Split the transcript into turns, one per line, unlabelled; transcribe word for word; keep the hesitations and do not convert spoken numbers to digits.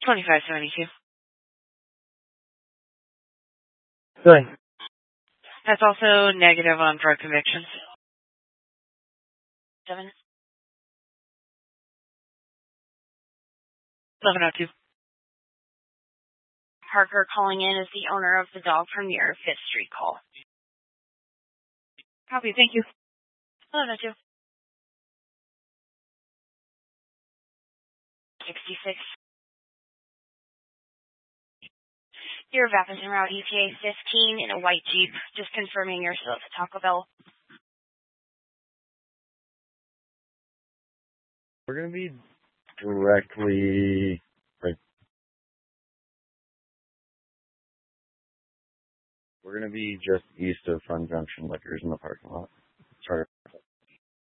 twenty-five seventy-two.
Good.
That's also negative on drug convictions. Seven. eleven oh two.
Parker calling in as the owner of the dog from your Fifth Street call.
Copy, thank you.
eleven oh two. sixty-six. Your Vapid Route E T A fifteen in a white Jeep. Just confirming you're still at the Taco Bell.
We're going to be directly right. We're going to be just east of Fun Junction Liquors in the parking lot. Sorry.